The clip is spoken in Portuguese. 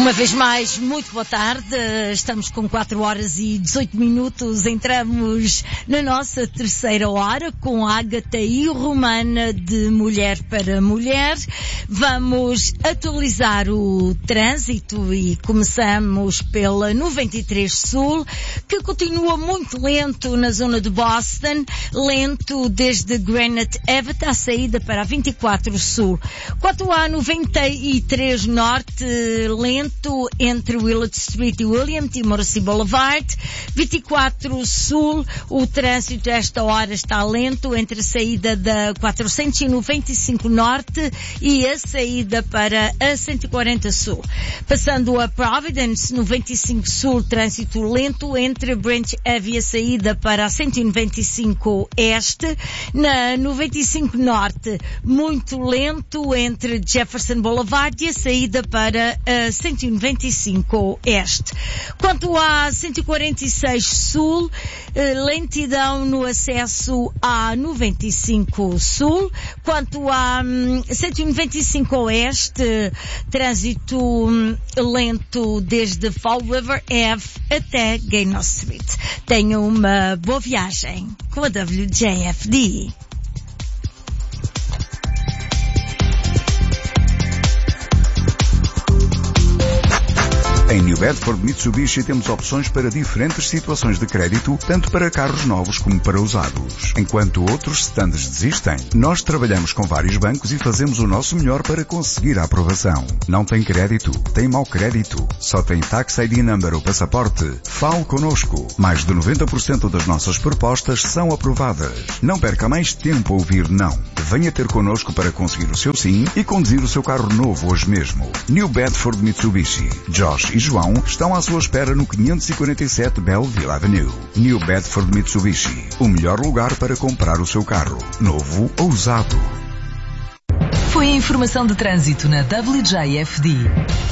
Uma vez mais, muito boa tarde. Estamos com 4 horas e 18 minutos. Entramos na nossa terceira hora com a Ágata e Romana de Mulher para Mulher. Vamos atualizar o trânsito e começamos pela 93 Sul, que continua muito lento na zona de Boston, lento desde Granite Avenue à saída para a 24 Sul. Quanto à 93 Norte, lento entre Willard Street e William T. Morrissey Boulevard. 24 Sul, o trânsito a esta hora está lento entre a saída da 495 Norte e a saída para a 140 Sul. Passando a Providence, 95 Sul, trânsito lento entre Branch Ave e a saída para a 195 Este. Na 95 Norte, muito lento entre Jefferson Boulevard e a saída para a 195 Este. Quanto à 146 Sul, lentidão no acesso à 95 Sul. Quanto à 195 Oeste, trânsito lento desde Fall River Ave até Gaynor Street. Tenham uma boa viagem com a WJFD. Em New Bedford Mitsubishi temos opções para diferentes situações de crédito, tanto para carros novos como para usados. Enquanto outros stands desistem, nós trabalhamos com vários bancos e fazemos o nosso melhor para conseguir a aprovação. Não tem crédito? Tem mau crédito? Só tem Tax ID Number ou passaporte? Fale connosco. Mais de 90% das nossas propostas são aprovadas. Não perca mais tempo a ouvir não. Venha ter connosco para conseguir o seu sim e conduzir o seu carro novo hoje mesmo. New Bedford Mitsubishi. Josh e João estão à sua espera no 547 Belleville Avenue. New Bedford Mitsubishi, o melhor lugar para comprar o seu carro, novo ou usado. Foi a informação de trânsito na WJFD.